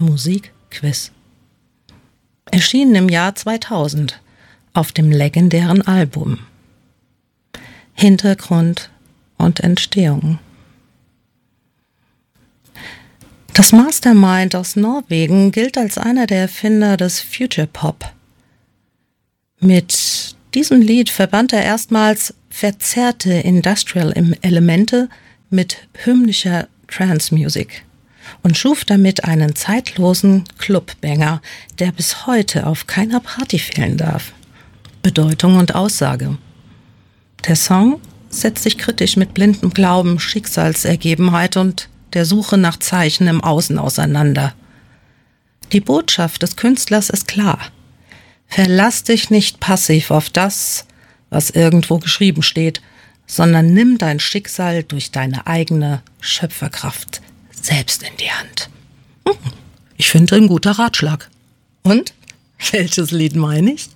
Musikquiz. Erschienen im Jahr 2000 auf dem legendären Album. Hintergrund und Entstehung. Das Mastermind aus Norwegen gilt als einer der Erfinder des Future Pop. Mit diesem Lied verband er erstmals verzerrte Industrial-Elemente mit hymnischer Trance-Musik und schuf damit einen zeitlosen Clubbanger, der bis heute auf keiner Party fehlen darf. Bedeutung und Aussage. Der Song setzt sich kritisch mit blindem Glauben, Schicksalsergebenheit und der Suche nach Zeichen im Außen auseinander. Die Botschaft des Künstlers ist klar. Verlass dich nicht passiv auf das, was irgendwo geschrieben steht, sondern nimm dein Schicksal durch deine eigene Schöpferkraft selbst in die Hand. Ich finde ein guter Ratschlag. Und? Welches Lied meine ich?